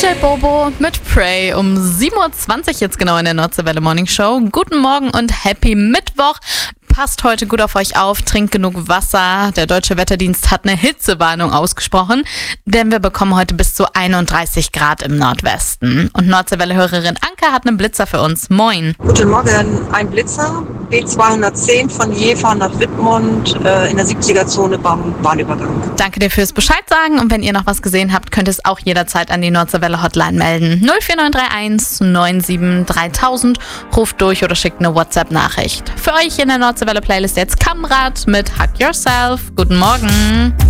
DJ Bobo mit Pray um 7.20 Uhr jetzt genau in der Nordseewelle Morning Show. Guten Morgen und Happy Mittwoch. Passt heute gut auf euch auf, trinkt genug Wasser. Der Deutsche Wetterdienst hat eine Hitzewarnung ausgesprochen, denn wir bekommen heute bis zu 31 Grad im Nordwesten. Und Nordseewelle-Hörerin Anke hat einen Blitzer für uns. Moin. Guten Morgen, ein Blitzer, B210 von Jever nach Wittmund in der 70er-Zone beim Bahnübergang. Danke dir fürs Bescheid sagen und wenn ihr noch was gesehen habt, könnt ihr es auch jederzeit an die Nordseewelle Hotline melden. 04931 97 3000, ruft durch oder schickt eine WhatsApp-Nachricht. Für euch in der Nordseewelle Playlist jetzt Kamrat mit Hug Yourself. Guten Morgen.